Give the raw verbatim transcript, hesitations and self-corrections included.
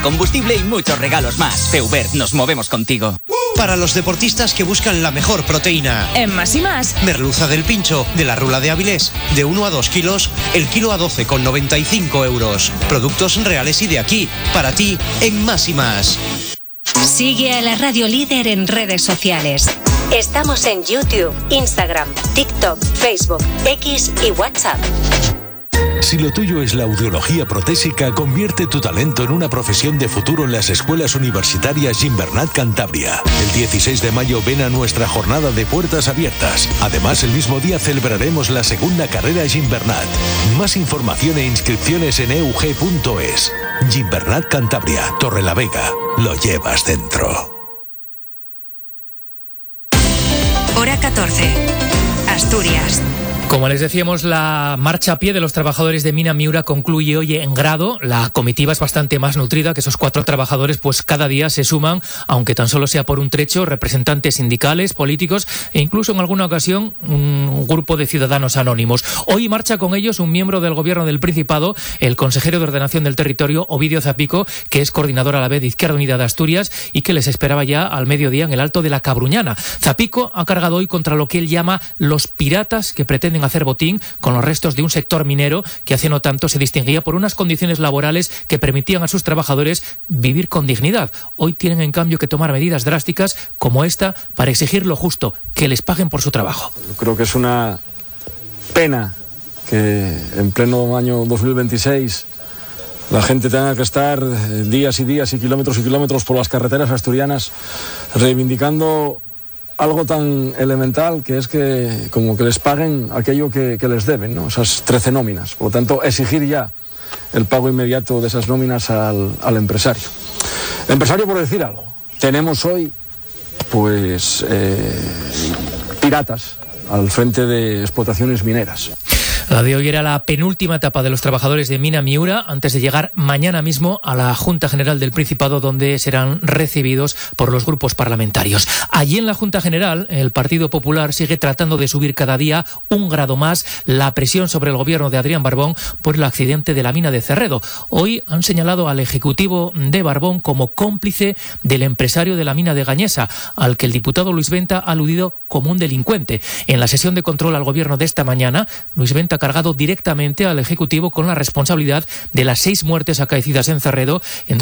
combustible y muchos regalos más. Feubert, nos movemos contigo. Para los deportistas que buscan la mejor proteína. En Más y Más. Merluza del Pincho, de la Rula de Avilés, de uno a dos kilos, el kilo a doce con noventa y cinco euros. Productos reales y de aquí, para ti, en Más y Más. Sigue a la Radio Líder en redes sociales. Estamos en YouTube, Instagram, TikTok, Facebook, X y WhatsApp. Si lo tuyo es la audiología protésica, convierte tu talento en una profesión de futuro en las escuelas universitarias Gimbernat Cantabria. El dieciséis de mayo ven a nuestra jornada de puertas abiertas. Además, el mismo día celebraremos la segunda carrera Gimbernat. Más información e inscripciones en e u ge punto es. Gimbernat Cantabria, Torrelavega. Lo llevas dentro. Hora catorce. Asturias. Como les decíamos, la marcha a pie de los trabajadores de Mina Miura concluye hoy en Grado. La comitiva es bastante más nutrida, que esos cuatro trabajadores pues cada día se suman, aunque tan solo sea por un trecho, representantes sindicales, políticos e incluso en alguna ocasión un grupo de ciudadanos anónimos. Hoy marcha con ellos un miembro del Gobierno del Principado, el consejero de Ordenación del Territorio, Ovidio Zapico, que es coordinador a la vez de Izquierda Unida de Asturias y que les esperaba ya al mediodía en el Alto de la Cabruñana. Zapico ha cargado hoy contra lo que él llama los piratas que pretenden hacer botín con los restos de un sector minero que hace no tanto se distinguía por unas condiciones laborales que permitían a sus trabajadores vivir con dignidad. Hoy tienen en cambio que tomar medidas drásticas como esta para exigir lo justo, que les paguen por su trabajo. Yo creo que es una pena que en pleno año dos mil veintiséis la gente tenga que estar días y días y kilómetros y kilómetros por las carreteras asturianas reivindicando algo tan elemental que es que como que les paguen aquello que, que les deben, ¿no? Esas trece nóminas. Por lo tanto, exigir ya el pago inmediato de esas nóminas al, al empresario. El empresario, por decir algo, tenemos hoy pues eh, piratas al frente de explotaciones mineras. La de hoy era la penúltima etapa de los trabajadores de Mina Miura antes de llegar mañana mismo a la Junta General del Principado, donde serán recibidos por los grupos parlamentarios. Allí en la Junta General, el Partido Popular sigue tratando de subir cada día un grado más la presión sobre el gobierno de Adrián Barbón por el accidente de la mina de Cerredo. Hoy han señalado al ejecutivo de Barbón como cómplice del empresario de la mina de Gañesa, al que el diputado Luis Venta ha aludido como un delincuente. En la sesión de control al gobierno de esta mañana, Luis Venta ha cargado directamente al Ejecutivo con la responsabilidad de las seis muertes acaecidas en Cerredo en